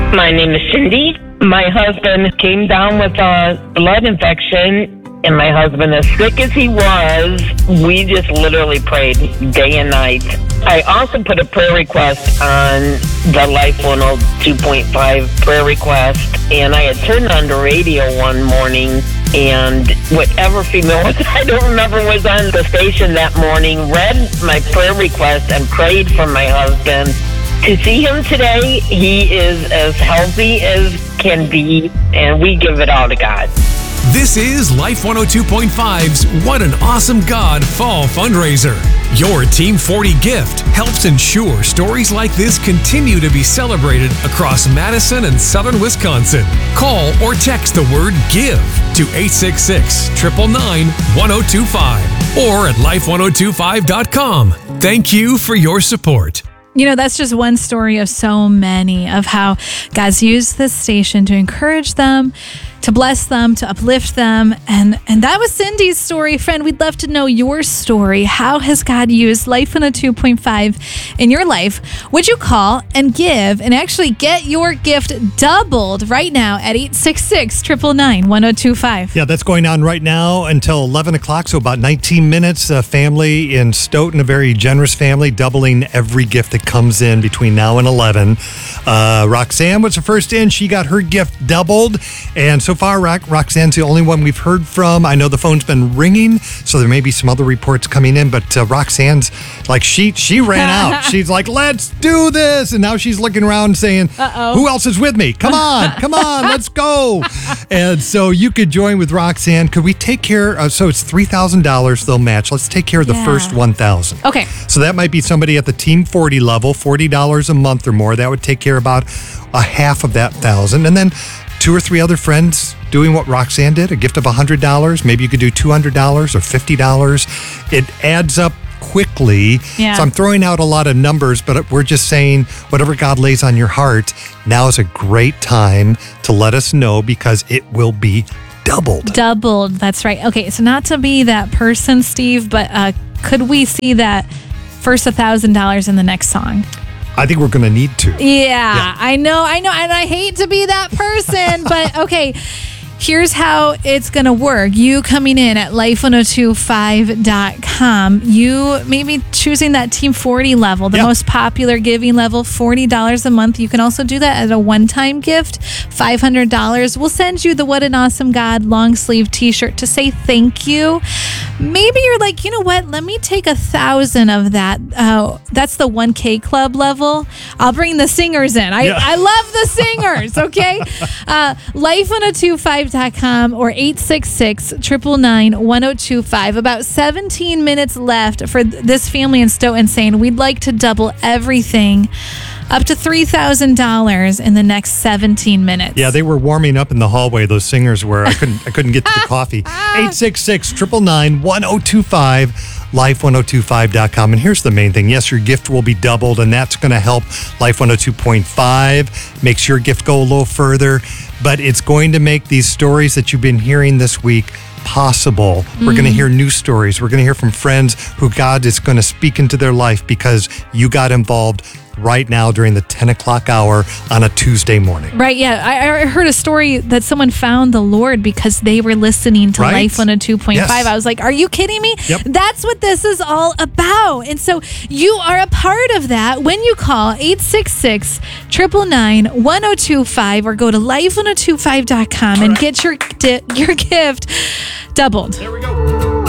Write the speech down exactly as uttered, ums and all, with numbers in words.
My name is Cindy. My husband came down with a blood infection, and my husband, as sick as he was, we just literally prayed day and night. I also put a prayer request on the Life one oh two point five prayer request, and I had turned on the radio one morning, and whatever female was, I don't remember, was on the station that morning, read my prayer request and prayed for my husband. To see him today, he is as healthy as can be, and we give it all to God. This is Life one oh two point five's What an Awesome God Fall Fundraiser. Your Team forty gift helps ensure stories like this continue to be celebrated across Madison and southern Wisconsin. Call or text the word GIVE to eight six six, nine nine nine, one oh two five or at life one oh two five dot com. Thank you for your support. You know, that's just one story of so many of how God's used this station to encourage them, to bless them, to uplift them. And and that was Cindy's story. Friend, we'd love to know your story. How has God used Life one oh two point five in your life? Would you call and give and actually get your gift doubled right now at eight six six, nine nine nine, one oh two five? Yeah, that's going on right now until eleven o'clock, so about nineteen minutes. A family in Stoughton, a very generous family, doubling every gift that comes in between now and eleven. Uh, Roxanne was the first in. She got her gift doubled. And so far, Ro- Roxanne's the only one we've heard from. I know the phone's been ringing, so there may be some other reports coming in. But uh, Roxanne's like, she she ran out. She's like, let's do this. And now she's looking around saying, Uh-oh. who else is with me? Come on, come on, let's go. And so you could join with Roxanne. Could we take care of, so it's three thousand dollars they'll match. Let's take care of the Yeah. first one thousand dollars. Okay. So that might be somebody at the Team forty level, forty dollars a month or more. That would take care of about a half of that thousand. And then two or three other friends doing what Roxanne did, a gift of one hundred dollars. Maybe you could do two hundred dollars or fifty dollars. It adds up quickly. Yeah. So I'm throwing out a lot of numbers, but we're just saying whatever God lays on your heart, now is a great time to let us know because it will be doubled. Doubled. That's right. Okay, so not to be that person, Steve, but uh, could we see that first one thousand dollars in the next song? I think we're going to need to. Yeah, Yeah. I know, I know, and I hate to be that person, but okay, here's how it's going to work. You coming in at life one oh two five dot com, you maybe choosing that Team forty level, the Yep. most popular giving level, forty dollars a month. You can also do that as a one-time gift, five hundred dollars. We'll send you the What an Awesome God long sleeve t-shirt to say thank you. Maybe you're like, you know what? Let me take a thousand of that. Uh, that's the one K club level. I'll bring the singers in. I, Yeah. I love the singers, okay? Uh, life one oh two five dot com or eight six six, nine nine nine, one oh two five. About seventeen minutes left for th- this family in Stoughton saying we'd like to double everything up to three thousand dollars in the next seventeen minutes. Yeah, they were warming up in the hallway. Those singers were. I couldn't. I couldn't get to the coffee. eight six six, nine nine nine, one oh two five. life one oh two five dot com. And here's the main thing. Yes, your gift will be doubled, and that's going to help Life one oh two point five. Makes your gift go a little further, but it's going to make these stories that you've been hearing this week possible. Mm. We're going to hear new stories. We're going to hear from friends who God is going to speak into their life because you got involved right now during the ten o'clock hour on a Tuesday morning. Right, yeah. I, I heard a story that someone found the Lord because they were listening to Right? Life one oh two point five. Yes. I was like, are you kidding me? Yep. That's what this is all about. And so you are a part of that when you call eight six six, nine nine nine, one oh two five or go to life one oh two five dot com and get your, di- your gift doubled. There we go.